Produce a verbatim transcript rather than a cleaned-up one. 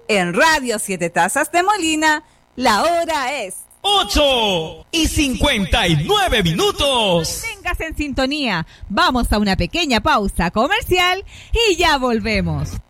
En Radio Siete Tazas de Molina, la hora es ocho y cincuenta y nueve minutos. Manténgase en sintonía. Vamos a una pequeña pausa comercial y ya volvemos.